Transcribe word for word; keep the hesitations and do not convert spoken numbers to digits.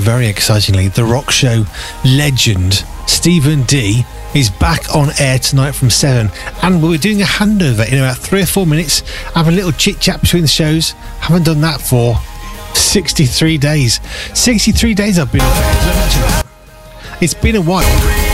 very excitingly, The Rock Show legend Stephen D is back on air tonight from seven, and we're doing a handover in about three or four minutes. Have a little chit chat between the shows. Haven't done that for sixty-three days. sixty-three days I've been on air. It's been a while.